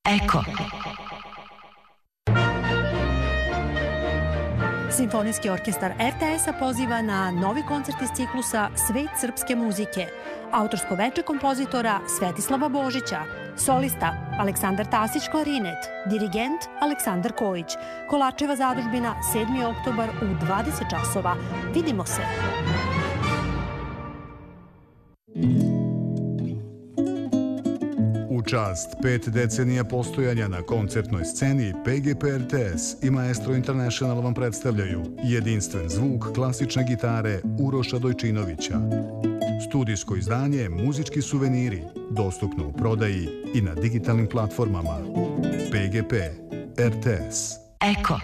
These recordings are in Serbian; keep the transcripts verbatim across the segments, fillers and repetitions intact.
Eko. Simfonijski orkestar er te es-a poziva na novi koncert iz ciklusa Svet srpske muzike. Autorsko veče kompozitora Svetislava Božića, solista Aleksandar Tasić klarinet, dirigent Aleksandar Kojić. Kolačeva zadužbina sedmi oktobar u dvadeset časova. Vidimo se! U čast pet decenija postojanja na koncertnoj sceni P G P R T S i Maestro International vam predstavljaju jedinstven zvuk klasične gitare Uroša Dojčinovića. Studijsko izdanje Muzički suveniri, dostupno u prodaji i na digitalnim platformama. P G P R T S. Eko.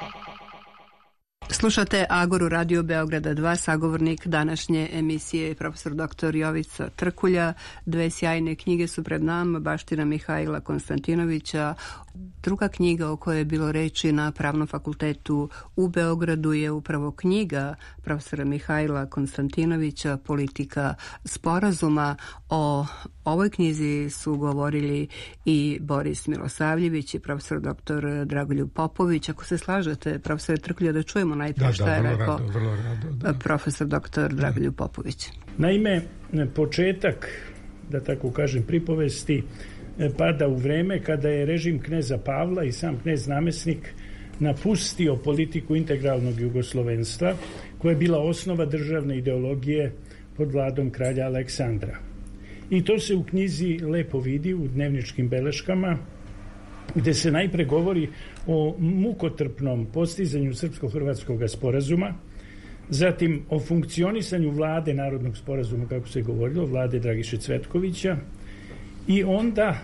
Slušate Agoru Radio Beograda dva, sagovornik današnje emisije je profesor doktor Jovica Trkulja. Dve sjajne knjige su pred nama, Baština Mihajla Konstantinovića. Druga knjiga o kojoj je bilo reči na Pravnom fakultetu u Beogradu je upravo knjiga profesora Mihajla Konstantinovića, Politika sporazuma. O ovoj knjizi su govorili i Boris Milosavljević i profesor doktor Dragoljub Popović. Ako se slažete, profesor Trkulja, da čujemo najprije da, šta da, je rekao rado, vrlo rado, da. profesor doktor Dragoljub Popović. Naime, početak, da tako kažem, pripovesti pada u vreme kada je režim kneza Pavla i sam knez namesnik napustio politiku integralnog jugoslovenstva, koja je bila osnova državne ideologije pod vladom kralja Aleksandra. I to se u knjizi lepo vidi u dnevničkim beleškama, gde se najpre govori o mukotrpnom postizanju srpsko-hrvatskog sporazuma, zatim o funkcionisanju vlade Narodnog sporazuma, kako se je govorilo, vlade Dragiše Cvetkovića, i onda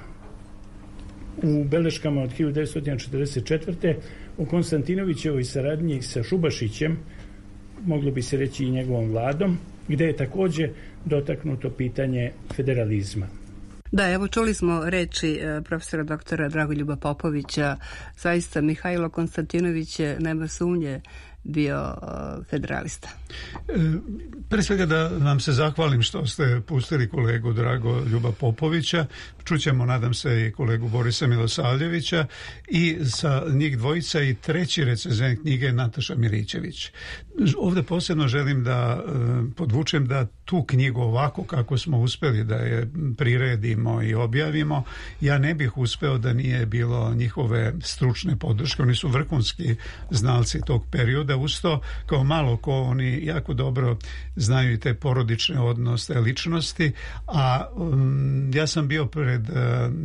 u beleškama od hiljadu devetsto četrdeset četvrte o Konstantinovićevoj saradnji sa Šubašićem, moglo bi se reći i njegovom vladom, gde je takođe dotaknuto pitanje federalizma. Da, evo čuli smo reči profesora doktora Dragoljuba Popovića. Zaista Mihajlo Konstantinović je, nema sumnje, bio federalista. E, pre svega da vam se zahvalim što ste pustili kolegu Dragoljuba Popovića. Čućemo, nadam se, i kolegu Borisa Milosavljevića i sa njih dvojica i treći recenzent knjige Nataša Milićević. Ovde posebno želim da e, podvučem da tu knjigu ovako kako smo uspeli da je priredimo i objavimo, ja ne bih uspeo da nije bilo njihove stručne podrške. Oni su vrhunski znalci tog perioda. Usto, kao malo ko, oni jako dobro znaju i te porodične odnose, ličnosti, a um, ja sam bio pred uh,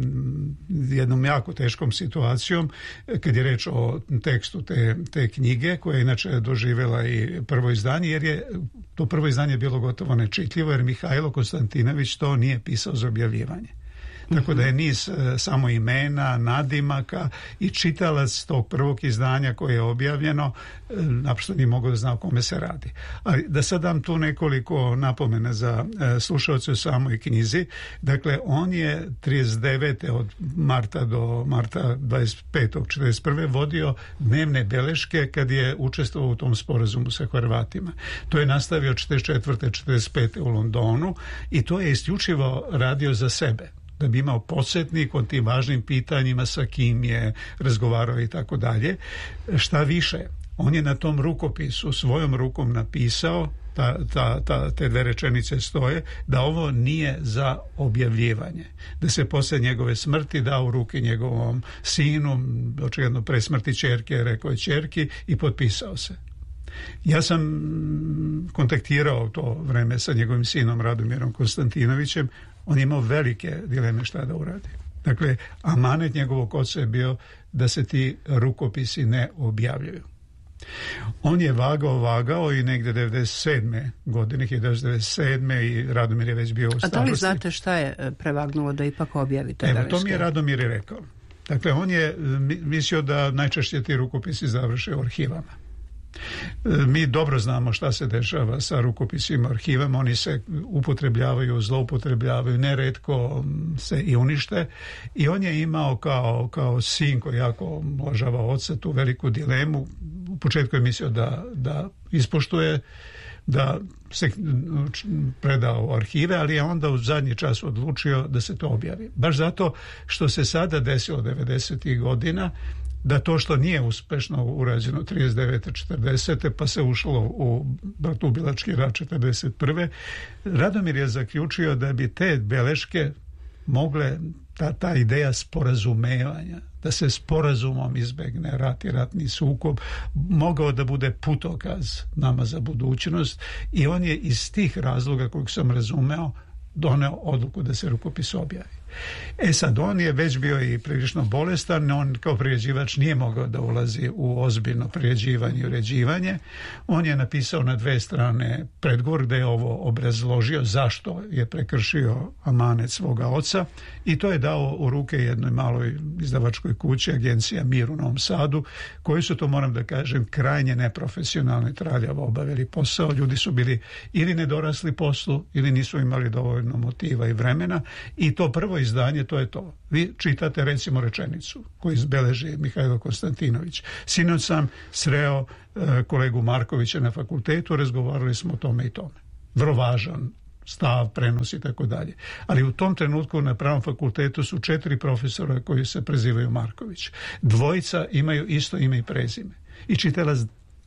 jednom jako teškom situacijom kad je reč o tekstu te, te knjige, koja je inače doživjela i prvo izdanje, jer je to prvo izdanje bilo gotovo nečitljivo, jer Mihajlo Konstantinović to nije pisao za objavljivanje. Tako da je niz e, samo imena, nadimaka i čitalac tog prvog izdanja koje je objavljeno e, naprosto nije mogao da zna o kome se radi. Ali da sad dam tu nekoliko napomena za e, slušalce u samoj knjizi. Dakle, on je trideset devete od marta do marta dvadeset petog četrdeset prve vodio dnevne beleške kad je učestvovao u tom sporazumu sa Hrvatima. To je nastavio četrdeset četvrte četrdeset pete u Londonu i to je isključivo radio za sebe, da bi imao podsjetnik o tim važnim pitanjima, sa kim je razgovarao i tako dalje. Šta više, on je na tom rukopisu svojom rukom napisao, ta, ta, ta, te dve rečenice stoje, da ovo nije za objavljivanje. Da se posle njegove smrti da u ruke njegovom sinu, očigledno pre smrti ćerke, rekao je ćerki, i potpisao se. Ja sam kontaktirao to vreme sa njegovim sinom Radomirom Konstantinovićem. On je imao velike dileme šta da uradi. Dakle, amanet njegovog oca je bio da se ti rukopisi ne objavljuju. On je vagao, vagao i negde devedeset sedme godine, hiljadu devetsto devedeset sedme i Radomir je već bio u starosti. A da li znate šta je prevagnulo da ipak objavite? Evo, to mi je Radomir i rekao. Dakle, on je mislio da najčešće ti rukopisi završe u arhivama. Mi dobro znamo šta se dešava sa rukopisima, arhivama. Oni se upotrebljavaju, zloupotrebljavaju, neretko se i unište, i on je imao kao, kao sin koji jako obožava oca tu veliku dilemu. U početku je mislio da, da ispoštuje da se predao u arhive, ali je onda u zadnji čas odlučio da se to objavi. Baš zato što se sada desilo devedesetih godina, da to što nije uspešno urađeno trideset devete četrdesete pa se ušlo u Bratoubilački rat četrdeset prve Radomir je zaključio da bi te beleške mogle, ta, ta ideja sporazumevanja, da se sporazumom izbegne rat i ratni sukob, mogao da bude putokaz nama za budućnost, i on je iz tih razloga, kojeg sam razumeo, doneo odluku da se rukopis objavi. E sad, on je već bio i prilično bolestan, on kao priređivač nije mogao da ulazi u ozbiljno priređivanje i uređivanje. On je napisao na dve strane predgovor gde je ovo obrazložio zašto je prekršio amanet svoga oca, i to je dao u ruke jednoj maloj izdavačkoj kući, agencija Mir u Novom Sadu, koji su, to moram da kažem, krajnje neprofesionalno i traljavo obavili posao. Ljudi su bili ili nedorasli poslu ili nisu imali dovoljno motiva i vremena, i to prvo izdanje, to je to. Vi čitate recimo rečenicu koju izbeleži Mihajlo Konstantinović. Sinoć sam sreo e, kolegu Markovića na fakultetu, razgovarali smo o tome i tome. Vrlo važan stav, prenos i tako dalje. Ali u tom trenutku na Pravnom fakultetu su četiri profesora koji se prezivaju Marković. Dvojica imaju isto ime i prezime. I čitalac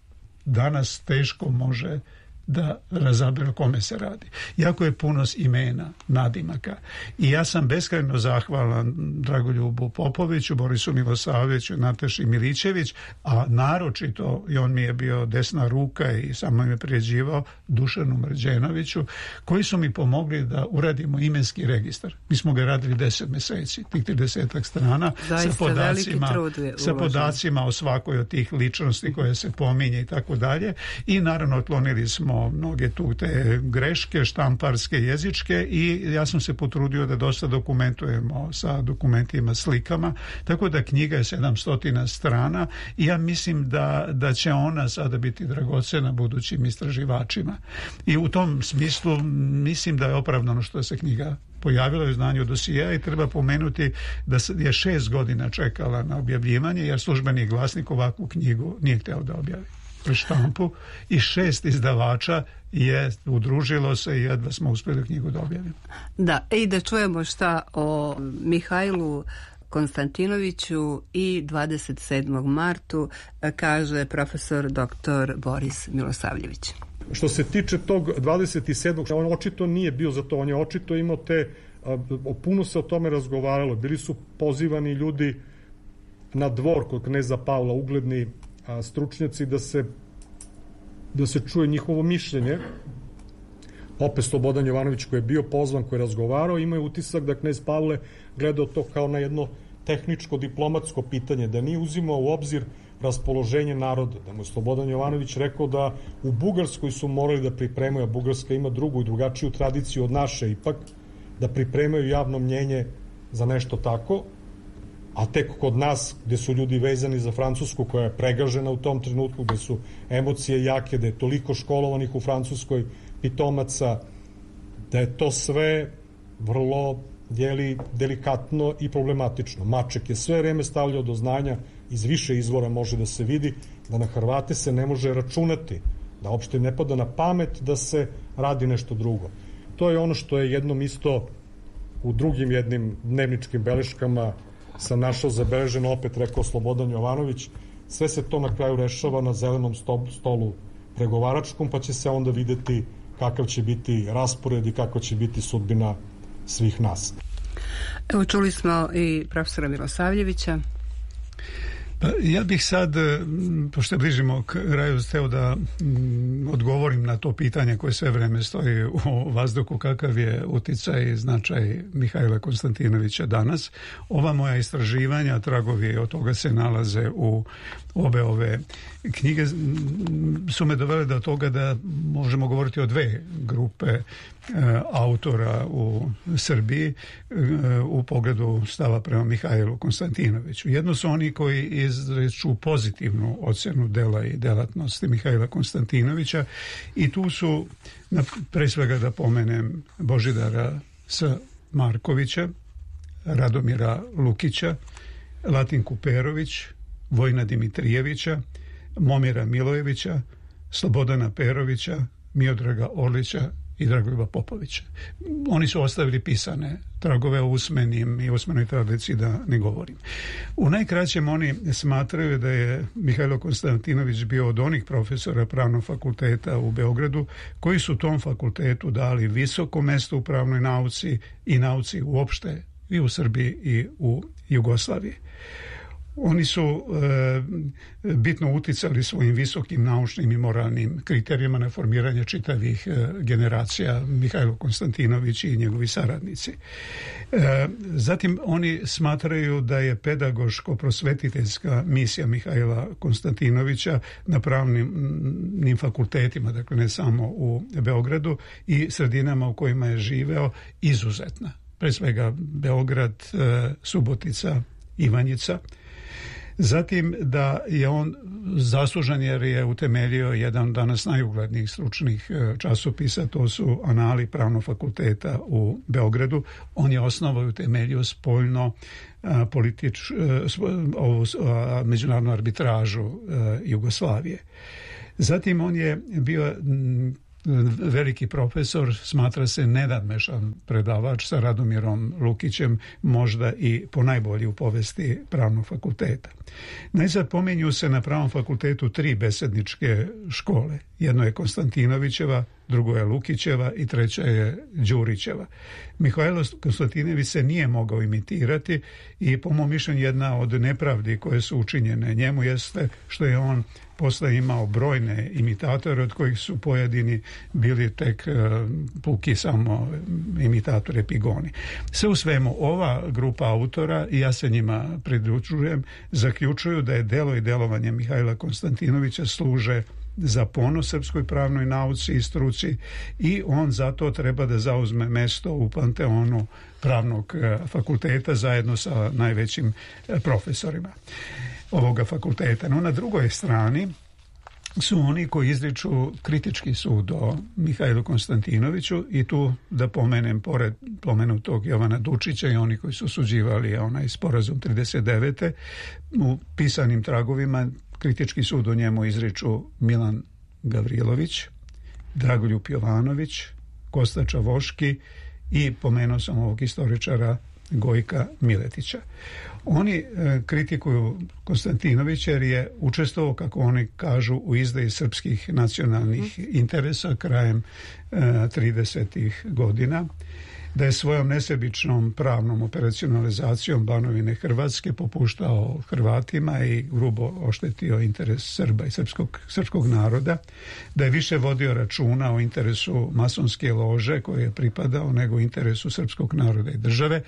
danas teško može da razabere o kome se radi. Jako je puno imena, nadimaka. I ja sam beskrajno zahvalan Dragoljubu Popoviću, Borisu Milosavljeviću, Nataši Milićević, a naročito, i on mi je bio desna ruka i samo me priređivao, Dušanu Mrđenoviću, koji su mi pomogli da uradimo imenski registar. Mi smo ga radili deset meseci, tih tridesetak strana, zaista sa podacima, sa podacima o svakoj od tih ličnosti koje se pominje i tako dalje. I naravno otklonili smo mnoge tu te greške štamparske, jezičke, i ja sam se potrudio da dosta dokumentujemo sa dokumentima, slikama, tako da knjiga je sedamsto strana i ja mislim da, da će ona sada biti dragocena budućim istraživačima. I u tom smislu mislim da je opravdano što se knjiga pojavilo je u znanju dosija, i treba pomenuti da je šest godina čekala na objavljivanje, jer Službeni glasnik ovakvu knjigu nije hteo da objavi štampu, i šest izdavača je udružilo se i jedva smo uspjeli knjigu da objavimo. Da, i da čujemo šta o Mihajlu Konstantinoviću i dvadeset sedmog martu kaže profesor doktor Boris Milosavljević. Što se tiče tog dvadeset sedmog on očito nije bio za to, on je očito imao te, puno se o tome razgovaralo, bili su pozivani ljudi na dvor kod kneza Pavla, ugledni stručnjaci, da se da se čuje njihovo mišljenje. Opet Slobodan Jovanović, koji je bio pozvan, koji je razgovarao, imaju utisak da knez Pavle gledao to kao na jedno tehničko diplomatsko pitanje, da nije uzimao u obzir raspoloženje naroda, da mu je Slobodan Jovanović rekao da u Bugarskoj su morali da pripremaju, a Bugarska ima drugu i drugačiju tradiciju od naše ipak, da pripremaju javno mnjenje za nešto tako, a tek kod nas, gde su ljudi vezani za Francusku, koja je pregažena u tom trenutku, gde su emocije jake, da je toliko školovanih u Francuskoj pitomaca, da je to sve vrlo jeli, delikatno i problematično. Maček je sve vreme stavljao do znanja, iz više izvora može da se vidi, da na Hrvate se ne može računati, da uopšte ne pada na pamet da se radi nešto drugo. To je ono što je jednom isto u drugim jednim dnevničkim beleškama sam našao zabeleženo, opet rekao Slobodan Jovanović, sve se to na kraju rešava na zelenom stolu pregovaračkom, pa će se onda videti kakav će biti raspored i kakva će biti sudbina svih nas. Evo, čuli smo i profesora Milosavljevića. Pa ja bih sad, pošto bližimo kraju, hteo da mm, odgovorim na to pitanje koje sve vreme stoji u vazduhu, kakav je uticaj i značaj Mihajla Konstantinovića danas. Ova moja istraživanja, tragovi od toga se nalaze u obe ove knjige, su me dovele do toga da možemo govoriti o dve grupe e, autora u Srbiji e, u pogledu stava prema Mihajlu Konstantinoviću. Jedno su oni koji izreču pozitivnu ocjenu dela i delatnosti Mihajla Konstantinovića, i tu su, pre svega da pomenem, Božidara S. Markovića, Radomira Lukića, Latinku Perović, Vojna Dimitrijevića, Momira Milojevića, Slobodana Perovića, Miodraga Orlića i Dragoljuba Popovića. Oni su ostavili pisane tragove o usmenim i usmenoj tradiciji, da ne govorim. U najkraćem oni smatraju da je Mihajlo Konstantinović bio od onih profesora Pravnog fakulteta u Beogradu koji su tom fakultetu dali visoko mesto u pravnoj nauci i nauci uopšte i u Srbiji i u Jugoslaviji. Oni su e, bitno uticali svojim visokim naučnim i moralnim kriterijima na formiranje čitavih e, generacija, Mihajlo Konstantinović i njegovi saradnici. E, zatim oni smatraju da je pedagoško-prosvetiteljska misija Mihajla Konstantinovića na pravnim fakultetima, dakle ne samo u Beogradu i sredinama u kojima je živeo, izuzetna. Pre svega Beograd, e, Subotica, Ivanjica. Zatim da je on zaslužan jer je utemeljio jedan danas najuglednijih stručnih časopisa, to su Anali Pravnog fakulteta u Beogradu. On je osnovao i utemeljio spoljno politič, ovu međunarodnu arbitražu Jugoslavije. Zatim on je bio veliki profesor, smatra se nenadmešan predavač sa Radomirom Lukićem, možda i ponajbolji u povesti Pravnog fakulteta. Najzad pominju se na Pravnom fakultetu tri besedničke škole. Jedno je Konstantinovićeva, drugo je Lukićeva i treća je Đurićeva. Mihajlo Konstantinović se nije mogao imitirati i po mom mišljenju jedna od nepravdi koje su učinjene njemu jeste što je on posle imao brojne imitatore od kojih su pojedini bili tek uh, puki samo imitatori epigoni. Sve u svemu, ova grupa autora, i ja se njima pridružujem, zaključuju da je delo i delovanje Mihajla Konstantinovića služe za ponos srpskoj pravnoj nauci i struci i on zato treba da zauzme mesto u panteonu Pravnog fakulteta zajedno sa najvećim profesorima ovoga fakulteta. No na drugoj strani su oni koji izriču kritički sud o Mihajlu Konstantinoviću i tu da pomenem pored pomenutog Jovana Dučića i oni koji su osuđivali onaj sporazum trideset devete u pisanim tragovima kritički sud o njemu izriču Milan Gavrilović, Dragoljub Jovanović, Kosta Čavoški i pomenuo sam ovog istoričara Gojka Miletića. Oni e, kritikuju Konstantinovića jer je učestvovao, kako oni kažu, u izdaji srpskih nacionalnih interesa krajem e, tridesetih godina, da je svojom nesebičnom pravnom operacionalizacijom Banovine Hrvatske popuštao Hrvatima i grubo oštetio interes Srba i srpskog, srpskog naroda, da je više vodio računa o interesu masonske lože koje je pripadao nego interesu srpskog naroda i države.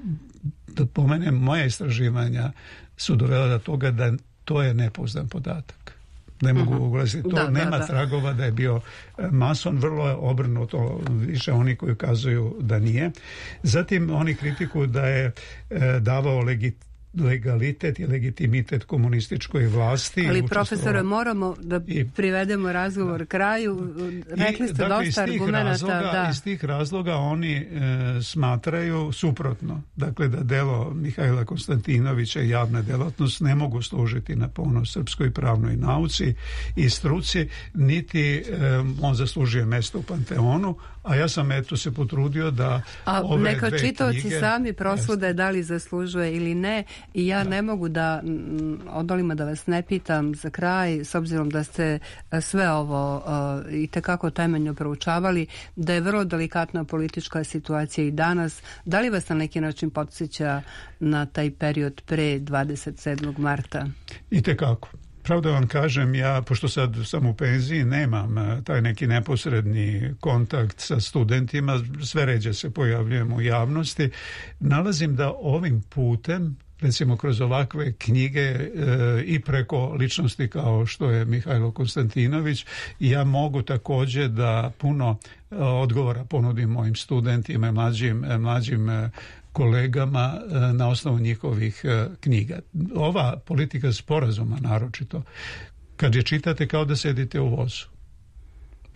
Da pomenem, moja istraživanja su dovela do toga da to je nepouzdan podatak. Ne mogu uh-huh. ulaziti. To da, nema da, da. tragova da je bio mason, vrlo je obrnuto, više oni koji ukazuju da nije. Zatim oni kritikuju da je e, davao legit legalitet i legitimitet komunističkoj vlasti. Ali profesore, moramo da i, privedemo razgovor da. kraju. Rekli ste i, dakle, dosta argumenata. Da. Iz tih razloga oni e, smatraju suprotno. Dakle, da delo Mihajla Konstantinovića i javna delatnost ne mogu služiti na ponos srpskoj pravnoj nauci i struci, niti e, on zaslužuje mesto u panteonu, a ja sam eto se potrudio da a ove neka dve čitaoci knjige sami prosude da li zaslužuje ili ne i ja da. ne mogu da odolima da vas ne pitam za kraj, s obzirom da ste sve ovo uh, i tekako temeljno proučavali, da je vrlo delikatna politička situacija i danas. Da li vas na neki način podsjeća na taj period pre dvadeset sedmog marta? I tekako. Pravo da vam kažem, ja, pošto sad sam u penziji, nemam taj neki neposredni kontakt sa studentima, sve ređe se pojavljujem u javnosti. Nalazim da ovim putem, recimo kroz ovakve knjige e, i preko ličnosti kao što je Mihajlo Konstantinović, ja mogu također da puno e, odgovora ponudim mojim studentima, mlađim, mlađim e, kolegama na osnovu njihovih knjiga. Ova politika sporazuma naročito, kad je čitate kao da sedite u vozu.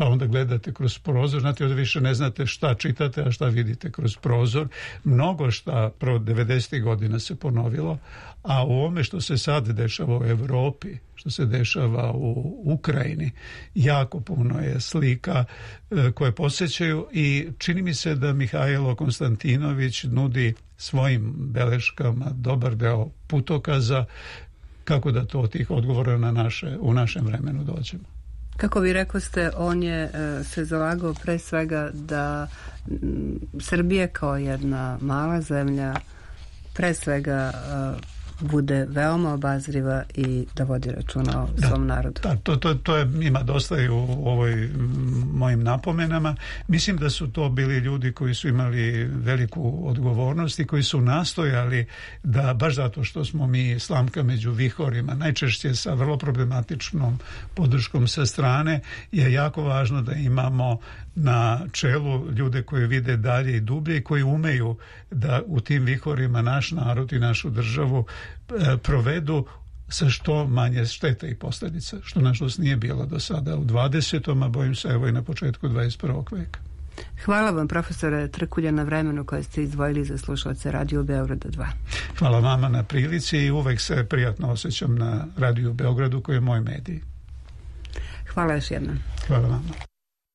pa onda gledate kroz prozor, znate, ovdje više ne znate šta čitate, a šta vidite kroz prozor. Mnogo šta pro devedesetih godina se ponovilo, a u ovome što se sad dešava u Europi, što se dešava u Ukrajini, jako puno je slika e, koje posjećaju i čini mi se da Mihajlo Konstantinović nudi svojim beleškama dobar deo putokaza kako da to od tih odgovora na naše, u našem vremenu dođemo. Kako vi rekoste, on je e, se zalagao pre svega da m, Srbija kao jedna mala zemlja pre svega e, bude veoma obazriva i da vodi računa o da, svom narodu. Da, to, to, to je, ima dosta i u ovoj m, mojim napomenama. Mislim da su to bili ljudi koji su imali veliku odgovornost i koji su nastojali da, baš zato što smo mi slamka među vihorima, najčešće sa vrlo problematičnom podrškom sa strane, je jako važno da imamo na čelu ljude koji vide dalje i dublje i koji umeju da u tim vihorima naš narod i našu državu e, provedu sa što manje štete i posljedica, što nažalost nije bilo do sada u dvadesetom a bojim se evo i na početku dvadeset prvog veka. Hvala vam, profesore Trkulja, na vremenu koje ste izdvojili za slušalce Radio Beograda dva. Hvala vama na prilici i uvek se prijatno osjećam na Radio Beogradu koji je moj medij. Hvala još jednom. Hvala vama.